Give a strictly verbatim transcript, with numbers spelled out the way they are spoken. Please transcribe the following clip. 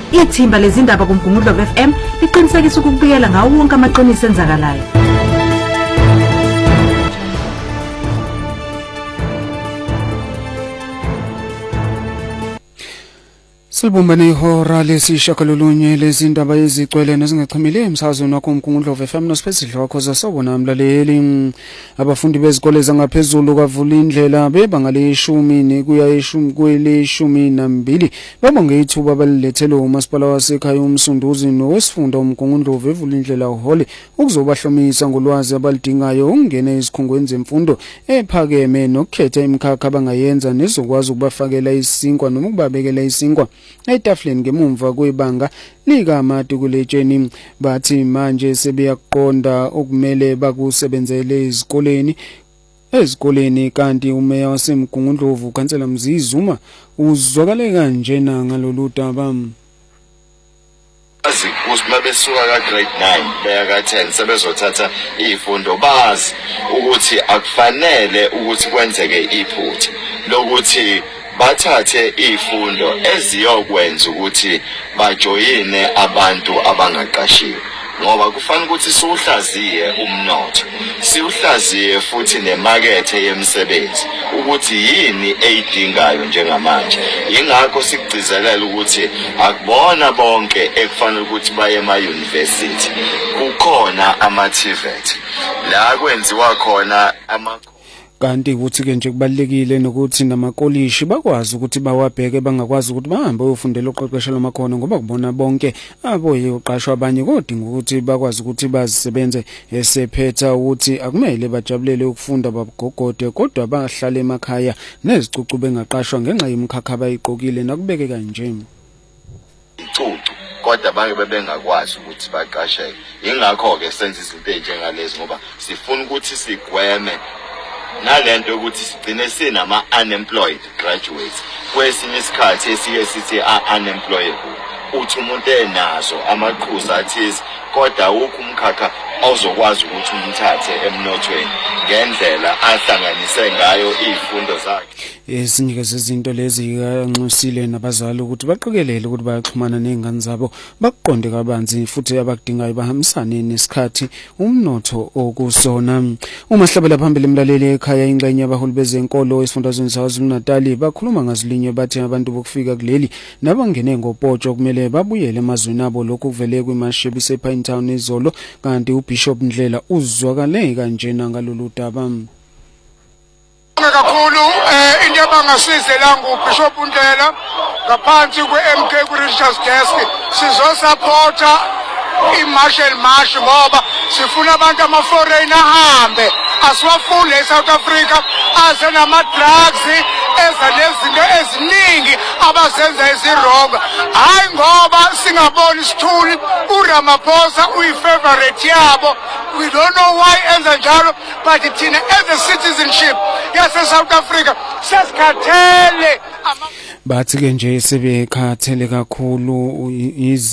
Ithimba lezindaba kuMgungundlovu F M liqinisekisa ukubikela ngawo wonke amaqiniso enzakalayo. Sibumbane ihora lesishagalolunye lezindaba ezigcwele nezingachimile emsakazweni wakho uMgungundlovu F M nosiphesidlo wakho zasawona mlaleli. Abafundi bezikole zangaphezulu kwavula indlela bebanga leshumi nekuya eshumi kweleshumi nambili babonge ithuba balilethele umasipala wasekhaya uMsunduzi nowesifunda uMgungundlovu evula indlela uhole ukuzobahlomisa ngolwazi abalidingayo ungena isikhungweni zemfundo ephakeme nokukhetha imikhakha abangayenza nezokwazi ukubafakela isinkwa noma ukubabekela isinkwa etafuleni ngemumva kwebanga likamati kuletsheni. Bathi manje sebeyaqonda okumele bakusebenzele ezikoleni ezikoleni kanti umeya waseMgungundlovu uKhansela Mzizuma uzwakale kanjena ngalolu daba. Azi kusima besuka ka grade nine beya ka ten sebezothatha izifundo bazi ukuthi akufanele ukuthi kwenzeke iphutha lokuthi bathathe izifundo eziyokwenza ukuthi bajoyine abantu abangaqashiwe, ngoba kufanele ukuthi siuhlaziye umnotho, siuhlaziye futhi nemakethe yemisebenzi ukuthi yini eyidingayo njengamanje. Ingakho sigcizelela ukuthi akubona bonke ekufanele ukuthi baye ema university, kukhona ama T V E T la kwenziwa khona ama kanti ukuthi ke nje kubalekile nokuthi namakolishi bakwazi ukuthi bawabheke bangakwazi ukuthi bahambe uyofundela uqeqesho lamakhono, ngoba kubona bonke aboye uqashwa abanye kodinga ukuthi bakwazi ukuthi bazisebenze esephetha ukuthi akumele bajabulele ukufunda babugogode kodwa bahlale emakhaya nezicucu bengaqashwa ngenxa yemkhakha abayiqokile nakubeke kanje icucu kodwa bake bengakwazi ukuthi baqasheke. Ingakho ke senze izinto ezinjengalezi ngoba sifuna ukuthi sigweme nalento ukuthi sigcine sinama unemployed graduates. Kwesinye isikhathi esiye sithi unemployable uthi umuntu enazo amaqhuzu athize kodwa ukho umkhakha awuzokwazi ukuthi umthathe emnothweni ngendlela ahlanganise ngayo izifundo zakhe. Ezinye zezinto lezi kanxusile nabazali ukuthi baqikelele ukuthi bayaxhumana nezingane zabo bakuqonde kabanzi futhi abakudingayo bahambisane nesikhathi umnotho okusona. Uma sihlabela phambili emlaleli ekhaya ingxenye abaholi bezenkolo esifundazweni saKwaZulu-Natal bakhuluma ngazilinye bathi abantu bokufika kuleli nabangene ngopotsho kumele babuyele emazweni abo lokhu kuvele kwiMashebi sePine Town izolo, kanti uBishop Ndlela uzwakale kanjena ngalolu daba. Kakhulu eh into abangasize nguBishop Ndlela ngaphansi kwe-M K ku-Richards Desk sizosupporta i-Marshall March ngoba sifuna abantu ama-foreign ahambe asiwafule eSouth Africa aze nama-drugs eza nezinto eziningi abazenza ezironga, hayi ngoba singaboni isithuli uRamaphosa uyi-favorite yabo. We don't know why enza njalo, but thina as a citizenship yase-South Africa sesikhathele bathi ke nje sebekhathele kakhulu